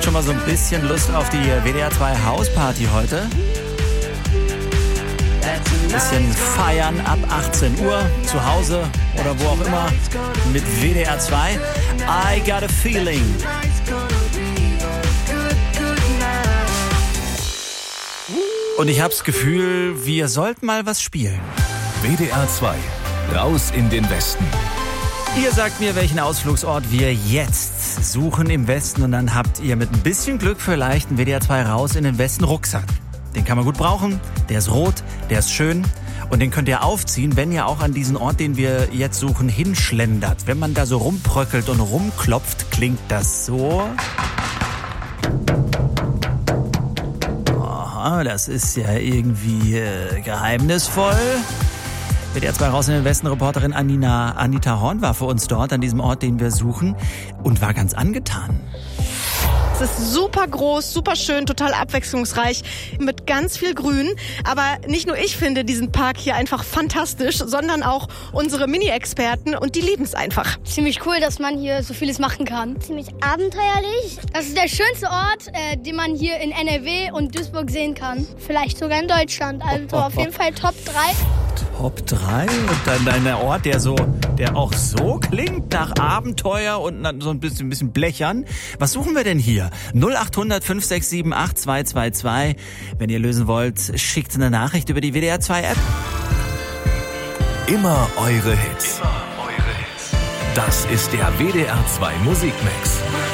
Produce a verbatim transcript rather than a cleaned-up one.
schon mal so ein bisschen Lust auf die W D R zwei Hausparty heute? Ein bisschen feiern ab achtzehn Uhr, zu Hause oder wo auch immer, mit W D R zwei. I got a feeling. Und ich hab's Gefühl, wir sollten mal was spielen. W D R zwei, raus in den Westen. Ihr sagt mir, welchen Ausflugsort wir jetzt suchen im Westen und dann habt ihr mit ein bisschen Glück vielleicht einen W D R zwei raus in den Westen Rucksack. Den kann man gut brauchen, der ist rot, der ist schön und den könnt ihr aufziehen, wenn ihr auch an diesen Ort, den wir jetzt suchen, hinschlendert. Wenn man da so rumpröckelt und rumklopft, klingt das so. Aha, das ist ja irgendwie äh, geheimnisvoll. W D R zwei raus in den Westen, Reporterin Anina, Anita Horn war für uns dort an diesem Ort, den wir suchen und war ganz angetan. Es ist super groß, super schön, total abwechslungsreich, mit ganz viel Grün. Aber nicht nur ich finde diesen Park hier einfach fantastisch, sondern auch unsere Mini-Experten und die lieben es einfach. Ziemlich cool, dass man hier so vieles machen kann. Ziemlich abenteuerlich. Das ist der schönste Ort, äh, den man hier in N R W und Duisburg sehen kann. Vielleicht sogar in Deutschland. Also auf jeden Fall Top drei. Top drei und dann dein Ort, der so, der auch so klingt nach Abenteuer und so ein bisschen, ein bisschen blechern. Was suchen wir denn hier? null acht hundert fünf sechs sieben acht zwei zwei zwei. Wenn ihr lösen wollt, schickt eine Nachricht über die W D R zwei App. Immer eure Hits. Immer eure Hits. Das ist der W D R zwei Musikmix.